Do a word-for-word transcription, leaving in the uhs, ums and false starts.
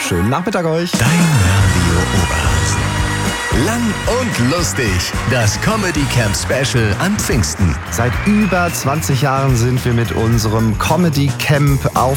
Schönen Nachmittag euch. Dein Radio Oberhausen. Lang und lustig. Das Comedy Camp Special an Pfingsten. Seit über zwanzig Jahren sind wir mit unserem Comedy Camp auf